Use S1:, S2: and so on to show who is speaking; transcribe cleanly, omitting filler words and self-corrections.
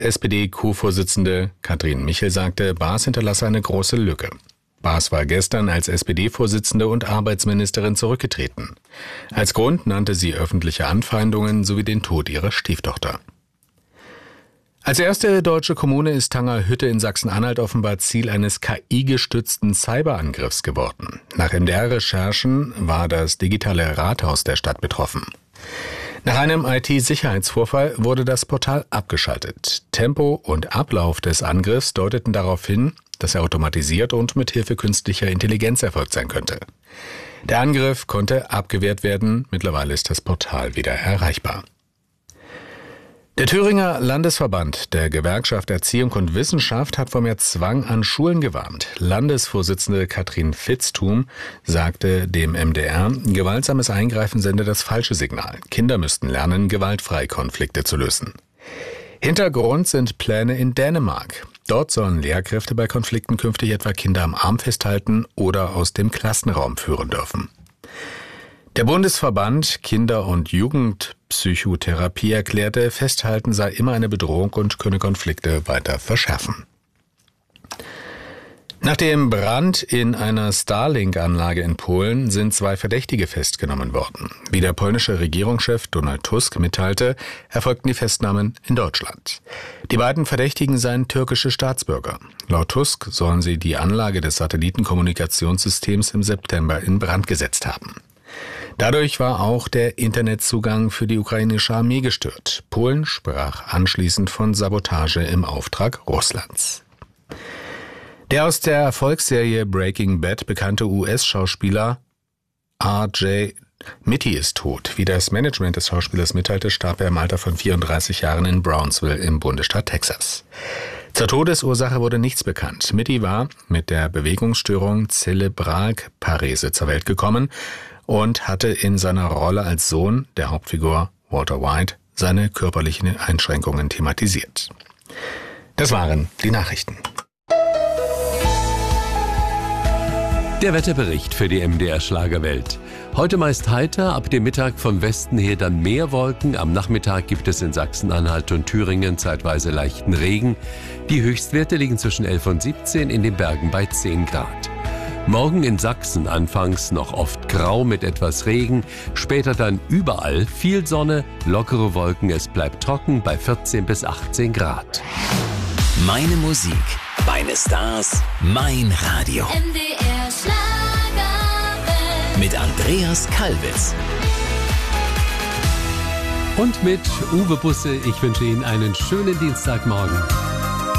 S1: SPD-Co-Vorsitzende Katrin Michel sagte, Baas hinterlasse eine große Lücke. Baas war gestern als SPD-Vorsitzende und Arbeitsministerin zurückgetreten. Als Grund nannte sie öffentliche Anfeindungen sowie den Tod ihrer Stieftochter. Als erste deutsche Kommune ist Tangerhütte in Sachsen-Anhalt offenbar Ziel eines KI-gestützten Cyberangriffs geworden. Nach MDR-Recherchen war das digitale Rathaus der Stadt betroffen. Nach einem IT-Sicherheitsvorfall wurde das Portal abgeschaltet. Tempo und Ablauf des Angriffs deuteten darauf hin, dass er automatisiert und mit Hilfe künstlicher Intelligenz erfolgt sein könnte. Der Angriff konnte abgewehrt werden, mittlerweile ist das Portal wieder erreichbar. Der Thüringer Landesverband der Gewerkschaft Erziehung und Wissenschaft hat vor mehr Zwang an Schulen gewarnt. Landesvorsitzende Katrin Vitzthum sagte dem MDR, gewaltsames Eingreifen sende das falsche Signal. Kinder müssten lernen, gewaltfrei Konflikte zu lösen. Hintergrund sind Pläne in Dänemark. Dort sollen Lehrkräfte bei Konflikten künftig etwa Kinder am Arm festhalten oder aus dem Klassenraum führen dürfen. Der Bundesverband Kinder- und Jugendpsychotherapie erklärte, Festhalten sei immer eine Bedrohung und könne Konflikte weiter verschärfen. Nach dem Brand in einer Starlink-Anlage in Polen sind 2 Verdächtige festgenommen worden. Wie der polnische Regierungschef Donald Tusk mitteilte, erfolgten die Festnahmen in Deutschland. Die beiden Verdächtigen seien türkische Staatsbürger. Laut Tusk sollen sie die Anlage des Satellitenkommunikationssystems im September in Brand gesetzt haben. Dadurch war auch der Internetzugang für die ukrainische Armee gestört. Polen sprach anschließend von Sabotage im Auftrag Russlands. Der aus der Erfolgsserie Breaking Bad bekannte US-Schauspieler R.J. Mitty ist tot. Wie das Management des Schauspielers mitteilte, starb er im Alter von 34 Jahren in Brownsville im Bundesstaat Texas. Zur Todesursache wurde nichts bekannt. Mitty war mit der Bewegungsstörung Zerebralparese zur Welt gekommen und hatte in seiner Rolle als Sohn der Hauptfigur Walter White seine körperlichen Einschränkungen thematisiert. Das waren die Nachrichten.
S2: Der Wetterbericht für die MDR Schlagerwelt. Heute meist heiter, ab dem Mittag vom Westen her dann mehr Wolken. Am Nachmittag gibt es in Sachsen-Anhalt und Thüringen zeitweise leichten Regen. Die Höchstwerte liegen zwischen 11 und 17, in den Bergen bei 10 Grad. Morgen in Sachsen anfangs noch oft grau mit etwas Regen, später dann überall viel Sonne, lockere Wolken, es bleibt trocken bei 14 bis 18 Grad.
S3: Meine Musik, meine Stars, mein Radio.
S4: MDR Schlagerwelt.
S3: Mit Andreas Kalbitz.
S2: Und mit Uwe Busse, ich wünsche Ihnen einen schönen Dienstagmorgen.